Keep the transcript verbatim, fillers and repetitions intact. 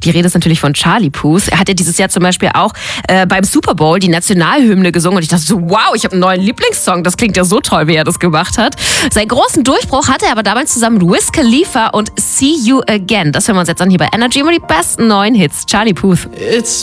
Die Rede ist natürlich von Charlie Puth. Er hat ja dieses Jahr zum Beispiel auch äh, beim Super Bowl die Nationalhymne gesungen und ich dachte so, wow, ich habe einen neuen Lieblingssong. Das klingt ja so toll, wie er das gemacht hat. Seinen großen Durchbruch hatte er aber damals zusammen mit Wiz Khalifa und See You Again. Das hören wir uns jetzt an hier bei Energy, immer die besten neuen Hits. Charlie Puth. It's